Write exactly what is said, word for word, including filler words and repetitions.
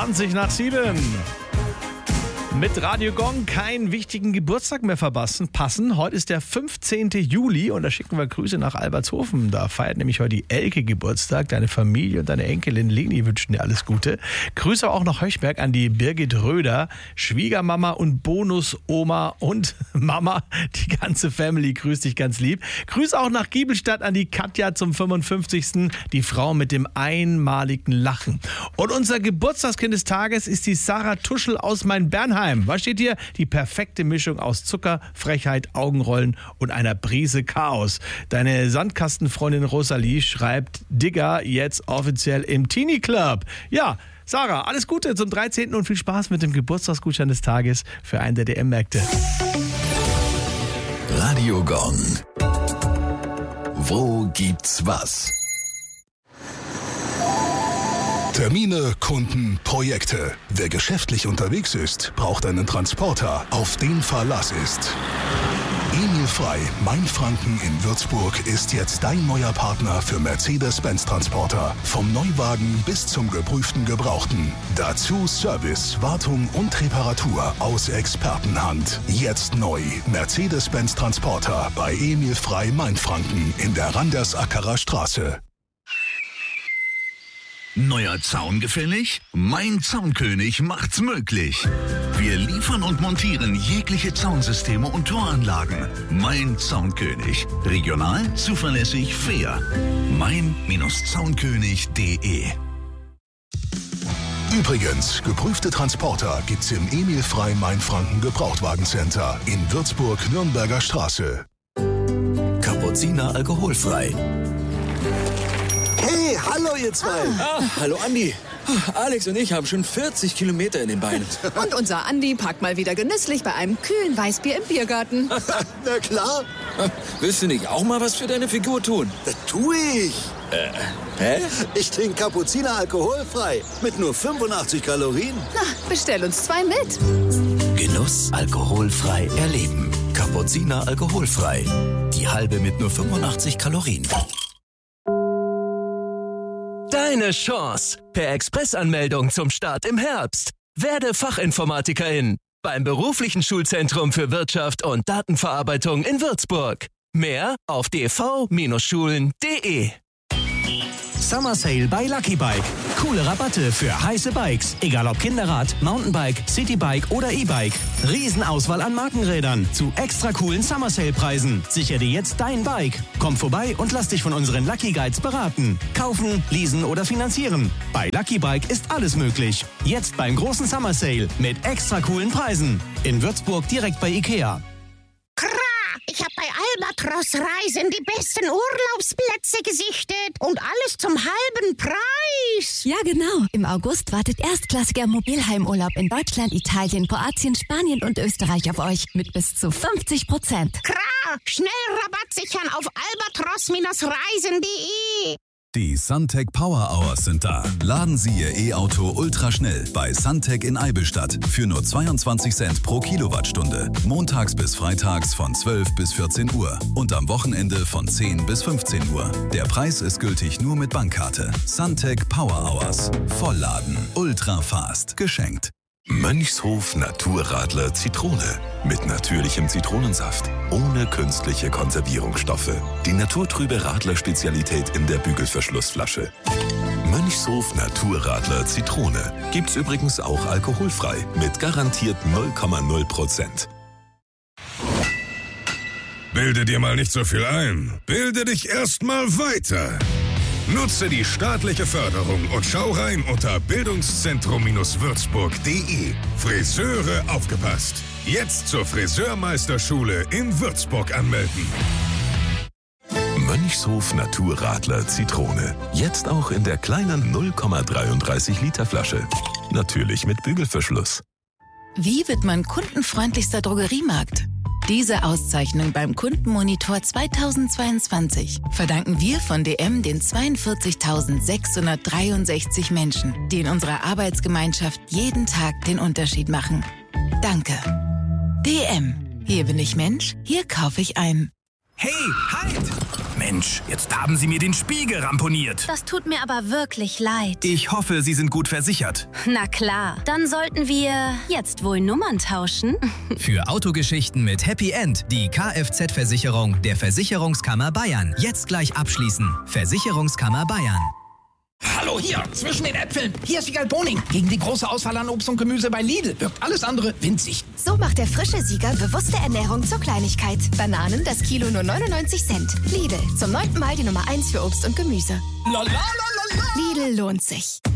zwanzig nach sieben. Mit Radio Gong keinen wichtigen Geburtstag mehr verpassen. Passen. Heute ist der fünfzehnten Juli und da schicken wir Grüße nach Albertshofen. Da feiert nämlich heute die Elke Geburtstag. Deine Familie und deine Enkelin Leni wünschen dir alles Gute. Grüße auch nach Heuchberg an die Birgit Röder, Schwiegermama und Bonusoma und Mama. Die ganze Family grüßt dich ganz lieb. Grüße auch nach Giebelstadt an die Katja zum fünfundfünfzigsten Die Frau mit dem einmaligen Lachen. Und unser Geburtstagskind des Tages ist die Sarah Tuschel aus Main-Bernheim. Was steht hier? Die perfekte Mischung aus Zucker, Frechheit, Augenrollen und einer Prise Chaos. Deine Sandkastenfreundin Rosalie schreibt Digger jetzt offiziell im Teenie Club. Ja, Sarah, alles Gute zum dreizehnten und viel Spaß mit dem Geburtstagsgutschein des Tages für einen der D M-Märkte. Radio Gong. Wo gibt's was? Termine, Kunden, Projekte. Wer geschäftlich unterwegs ist, braucht einen Transporter, auf den Verlass ist. Emil Frei, Mainfranken in Würzburg, ist jetzt dein neuer Partner für Mercedes-Benz-Transporter. Vom Neuwagen bis zum geprüften Gebrauchten. Dazu Service, Wartung und Reparatur aus Expertenhand. Jetzt neu. Mercedes-Benz-Transporter bei Emil Frei, Mainfranken in der Randersackerer Straße. Neuer Zaun gefällig? Mein Zaunkönig macht's möglich. Wir liefern und montieren jegliche Zaunsysteme und Toranlagen. Mein Zaunkönig. Regional, zuverlässig, fair. mein Zaunkönig punkt de. Übrigens, geprüfte Transporter gibt's im Emil Frei Mainfranken Gebrauchtwagencenter in Würzburg-Nürnberger Straße. Kapuziner alkoholfrei. Hey, hallo ihr zwei. Ah, hallo Andi. Alex und ich haben schon vierzig Kilometer in den Beinen. Und unser Andi packt mal wieder genüsslich bei einem kühlen Weißbier im Biergarten. Na klar. Willst du nicht auch mal was für deine Figur tun? Das tue ich. Äh, hä? Ich trinke Kapuziner alkoholfrei. Mit nur fünfundachtzig Kalorien. Na, bestell uns zwei mit. Genuss alkoholfrei erleben. Kapuziner alkoholfrei. Die halbe mit nur fünfundachtzig Kalorien. Deine Chance. Per Expressanmeldung zum Start im Herbst. Werde Fachinformatikerin beim beruflichen Schulzentrum für Wirtschaft und Datenverarbeitung in Würzburg. Mehr auf d v Schulen punkt de. Summer Sale bei Lucky Bike. Coole Rabatte für heiße Bikes. Egal ob Kinderrad, Mountainbike, Citybike oder E-Bike. Riesenauswahl an Markenrädern zu extra coolen Summer Sale Preisen. Sichere dir jetzt dein Bike. Komm vorbei und lass dich von unseren Lucky Guides beraten. Kaufen, leasen oder finanzieren. Bei Lucky Bike ist alles möglich. Jetzt beim großen Summer Sale mit extra coolen Preisen. In Würzburg direkt bei Ikea. Ich habe bei Albatros Reisen die besten Urlaubsplätze gesichtet und alles zum halben Preis. Ja, genau. Im August wartet erstklassiger Mobilheimurlaub in Deutschland, Italien, Kroatien, Spanien und Österreich auf euch mit bis zu fünfzig Prozent. Klar, schnell Rabatt sichern auf albatros Reisen punkt de. Die Suntec Power Hours sind da. Laden Sie Ihr E-Auto ultraschnell bei Suntec in Eibenstadt für nur zweiundzwanzig Cent pro Kilowattstunde. Montags bis freitags von zwölf bis vierzehn Uhr und am Wochenende von zehn bis fünfzehn Uhr. Der Preis ist gültig nur mit Bankkarte. Suntec Power Hours. Vollladen. Ultra fast. Geschenkt. Mönchshof Naturradler Zitrone. Mit natürlichem Zitronensaft. Ohne künstliche Konservierungsstoffe. Die naturtrübe Radler-Spezialität in der Bügelverschlussflasche. Mönchshof Naturradler Zitrone. Gibt's übrigens auch alkoholfrei. Mit garantiert null Komma null Prozent. Bilde dir mal nicht so viel ein. Bilde dich erst mal weiter. Nutze die staatliche Förderung und schau rein unter bildungszentrum Würzburg punkt de. Friseure aufgepasst. Jetzt zur Friseurmeisterschule in Würzburg anmelden. Mönchshof Naturradler Zitrone. Jetzt auch in der kleinen null Komma dreiunddreißig Liter Flasche. Natürlich mit Bügelverschluss. Wie wird man kundenfreundlichster Drogeriemarkt? Diese Auszeichnung beim Kundenmonitor zweitausendzweiundzwanzig verdanken wir von D M den zweiundvierzigtausendsechshundertdreiundsechzig Menschen, die in unserer Arbeitsgemeinschaft jeden Tag den Unterschied machen. Danke. D M. Hier bin ich Mensch, hier kaufe ich ein. Hey, halt! Mensch, jetzt haben Sie mir den Spiegel ramponiert. Das tut mir aber wirklich leid. Ich hoffe, Sie sind gut versichert. Na klar, dann sollten wir jetzt wohl Nummern tauschen. Für Autogeschichten mit Happy End die Kfz-Versicherung der Versicherungskammer Bayern. Jetzt gleich abschließen. Versicherungskammer Bayern. Hallo, hier, zwischen den Äpfeln. Hier ist Siegal Boning. Gegen die große Auswahl an Obst und Gemüse bei Lidl wirkt alles andere winzig. So macht der frische Sieger bewusste Ernährung zur Kleinigkeit. Bananen, das Kilo nur neunundneunzig Cent. Lidl, zum neunten Mal die Nummer eins für Obst und Gemüse. La, la, la, la, la. Lidl lohnt sich.